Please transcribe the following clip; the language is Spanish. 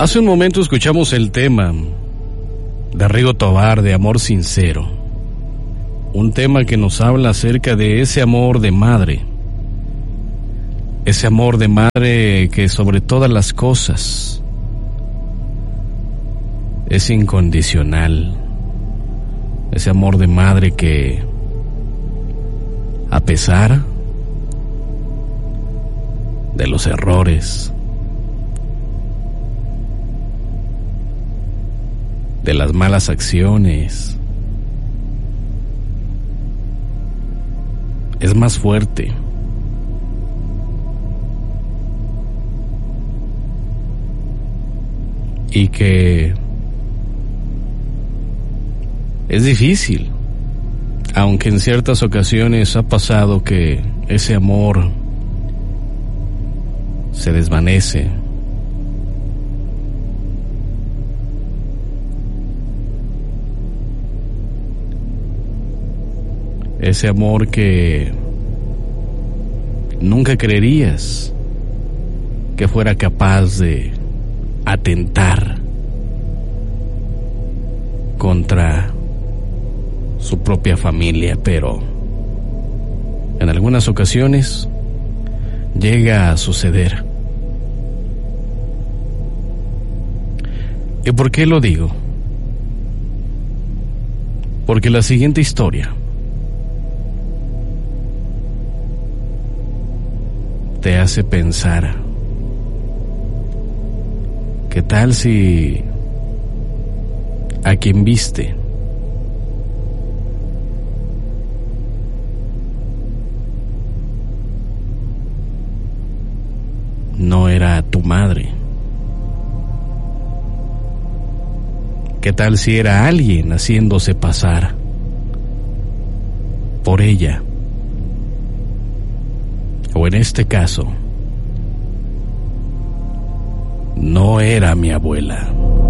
Hace un momento escuchamos el tema de Rigo Tobar, de Amor Sincero. Un tema que nos habla acerca de ese amor de madre. Ese amor de madre que sobre todas las cosas es incondicional. Ese amor de madre que, a pesar de los errores, de las malas acciones, es más fuerte. Y que es difícil, aunque en ciertas ocasiones ha pasado que ese amor se desvanece. Ese amor que nunca creerías que fuera capaz de atentar contra su propia familia, pero en algunas ocasiones llega a suceder. ¿Y por qué lo digo? Porque la siguiente historia te hace pensar, ¿qué tal si a quien viste no era tu madre? ¿Qué tal si era alguien haciéndose pasar por ella? O en este caso, no era mi abuela.